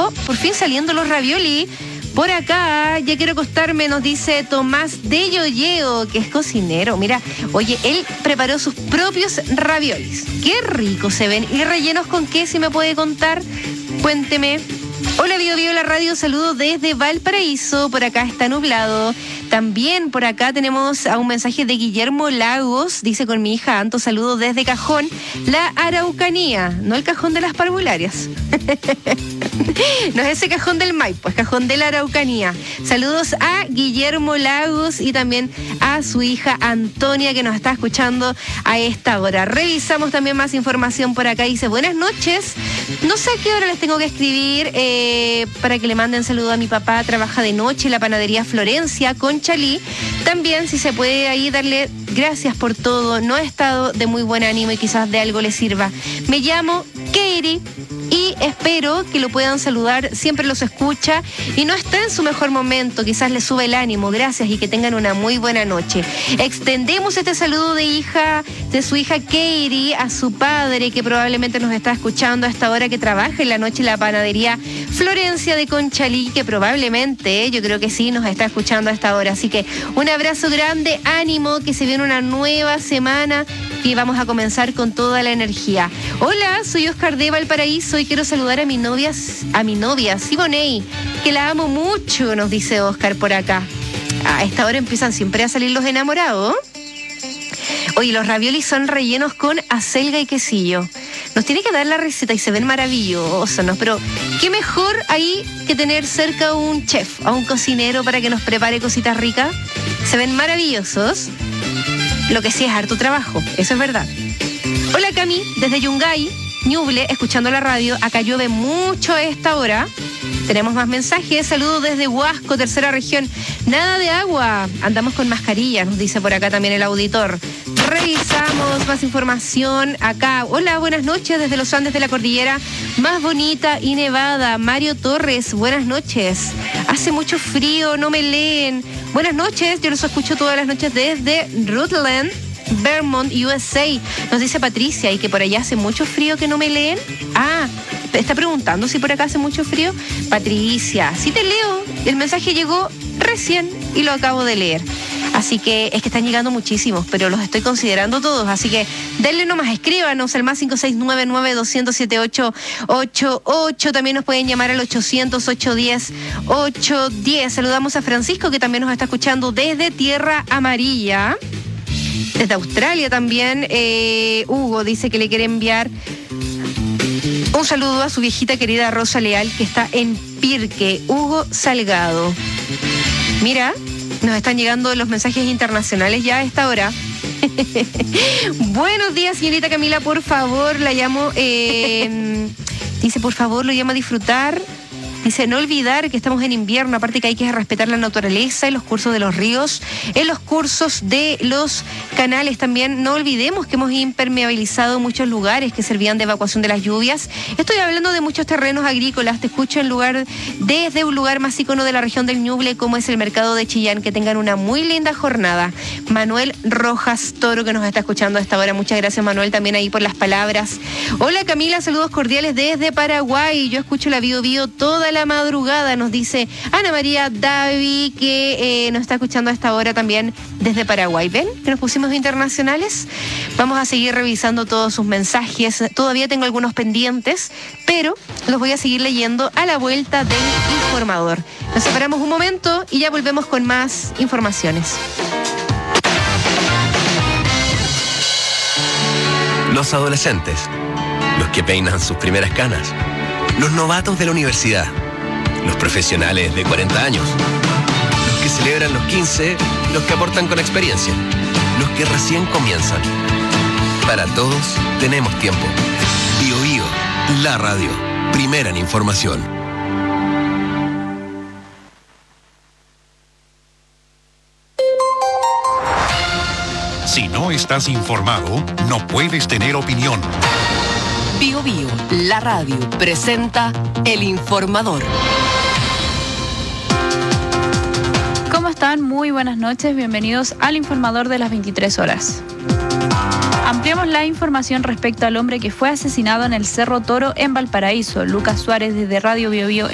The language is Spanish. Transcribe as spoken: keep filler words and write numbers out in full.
rico, por fin saliendo los ravioli. Por acá, ya quiero acostarme, nos dice Tomás de Yoyeo, que es cocinero. Mira, oye, él preparó sus propios raviolis. Qué ricos se ven. ¿Y rellenos con qué? Si me puede contar, cuénteme. Hola, Bio Bio, la radio, saludos desde Valparaíso. Por acá está nublado. También por acá tenemos a un mensaje de Guillermo Lagos. Dice: con mi hija Anto, saludos desde Cajón, la Araucanía. No el Cajón de las Parvularias. No es ese Cajón del Maipo, es Cajón de la Araucanía. Saludos a Guillermo Lagos y también a su hija Antonia, que nos está escuchando a esta hora. Revisamos también más información por acá. Dice: buenas noches. No sé a qué hora les tengo que escribir eh, para que le manden saludo a mi papá. Trabaja de noche en la panadería Florencia con Chalí. También, si se puede ahí darle gracias por todo. No he estado de muy buen ánimo y quizás de algo le sirva. Me llamo Katie y espero que lo puedan saludar. Siempre los escucha y no está en su mejor momento. Quizás le sube el ánimo. Gracias y que tengan una muy buena noche. Extendemos este saludo de hija, de su hija Katie, a su padre, que probablemente nos está escuchando a esta hora, que trabaja en la noche en la panadería Florencia de Conchalí, que probablemente, yo creo que sí, nos está escuchando a esta hora. Así que un abrazo grande, ánimo, que se viene una nueva semana y vamos a comenzar con toda la energía. Hola, soy Oscar de Valparaíso y quiero saludar a mi novia, a mi novia, Siboney, que la amo mucho, nos dice Oscar por acá. A esta hora empiezan siempre a salir los enamorados. Oye, los raviolis son rellenos con acelga y quesillo. Nos tiene que dar la receta y se ven maravillosos, ¿no? Pero qué mejor ahí que tener cerca a un chef, a un cocinero para que nos prepare cositas ricas. Se ven maravillosos. Lo que sí es harto trabajo, eso es verdad. Hola, Cami, desde Yungay, Ñuble, escuchando la radio. Acá llueve mucho a esta hora. Tenemos más mensajes. Saludos desde Huasco, tercera región. Nada de agua. Andamos con mascarilla, nos dice por acá también el auditor. Revisamos más información acá. Hola, buenas noches desde los Andes de la cordillera más bonita y nevada. Mario Torres, buenas noches. Hace mucho frío, no me leen. Buenas noches, yo los escucho todas las noches desde Rutland, Vermont, U S A. Nos dice Patricia, y que por allá hace mucho frío, que no me leen. Ah, está preguntando si por acá hace mucho frío. Patricia, sí te leo. El mensaje llegó recién y lo acabo de leer. Así que es que están llegando muchísimos, pero los estoy considerando todos. Así que denle nomás, escríbanos al más cinco seis nueve nueve dos cero siete ocho ocho ocho. También nos pueden llamar al ochocientos, ochocientos diez, ochocientos diez. Saludamos a Francisco, que también nos está escuchando desde Tierra Amarilla. Desde Australia también. Eh, Hugo dice que le quiere enviar un saludo a su viejita querida Rosa Leal, que está en Pirque. Hugo Salgado. Mira, nos están llegando los mensajes internacionales ya a esta hora. Buenos días, señorita Camila, por favor, la llamo, eh, dice, por favor, lo llamo a disfrutar. Dice, no olvidar que estamos en invierno, aparte que hay que respetar la naturaleza en los cursos de los ríos, en los cursos de los canales también. No olvidemos que hemos impermeabilizado muchos lugares que servían de evacuación de las lluvias. Estoy hablando de muchos terrenos agrícolas. Te escucho en lugar, desde un lugar más ícono de la región del Ñuble, como es el mercado de Chillán. Que tengan una muy linda jornada. Manuel Rojas Toro, que nos está escuchando a esta hora. Muchas gracias, Manuel, también ahí por las palabras. Hola, Camila, saludos cordiales desde Paraguay. Yo escucho la Bio Bio toda la la madrugada, nos dice Ana María Davi, que eh, nos está escuchando a esta hora también desde Paraguay. ¿Ven que nos pusimos internacionales? Vamos a seguir revisando todos sus mensajes. Todavía tengo algunos pendientes, pero los voy a seguir leyendo a la vuelta del informador. Nos separamos un momento y ya volvemos con más informaciones. Los adolescentes, los que peinan sus primeras canas, los novatos de la universidad, los profesionales de cuarenta años, los que celebran los quince, los que aportan con experiencia, los que recién comienzan. Para todos tenemos tiempo. Bio Bio, la radio, primera en información. Si no estás informado, no puedes tener opinión. Bio Bio, la radio, presenta El Informador. ¿Cómo están? Muy buenas noches, bienvenidos al Informador de las veintitrés horas. Ampliamos la información respecto al hombre que fue asesinado en el Cerro Toro en Valparaíso. Lucas Suárez desde Radio Bio Bio